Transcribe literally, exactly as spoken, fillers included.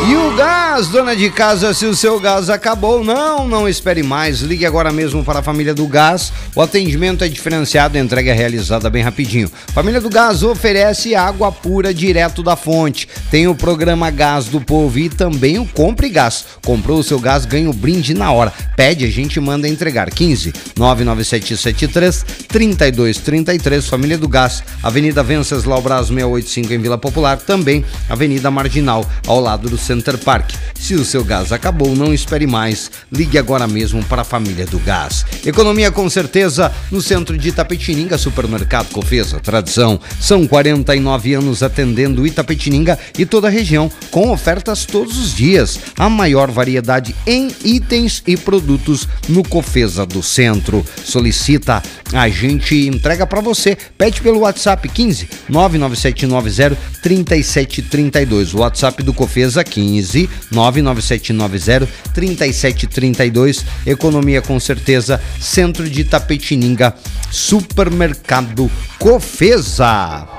E o gás, dona de casa, se o seu gás acabou, não, não espere mais, ligue agora mesmo para a Família do Gás, o atendimento é diferenciado, a entrega é realizada bem rapidinho. Família do Gás oferece água pura direto da fonte, tem o programa Gás do Povo e também o Compre Gás, comprou o seu gás, ganha o brinde na hora, pede, a gente manda entregar, quinze, nove nove sete sete três, trinta e dois trinta e três, Família do Gás, Avenida Venceslau Braz seiscentos e oitenta e cinco em Vila Popular, também Avenida Marginal, ao lado do Center Park. Se o seu gás acabou, não espere mais, ligue agora mesmo para a Família do Gás. Economia com certeza no centro de Itapetininga, Supermercado Cofesa, tradição, são quarenta e nove anos atendendo Itapetininga e toda a região, com ofertas todos os dias, a maior variedade em itens e produtos no Cofesa do Centro. Solicita, a gente entrega para você, pede pelo WhatsApp quinze, nove nove sete nove zero, três sete três dois, o WhatsApp do Cofesa quinze, nove nove sete nove zero, três sete três dois, economia com certeza, centro de Itapetininga, Supermercado Cofesa.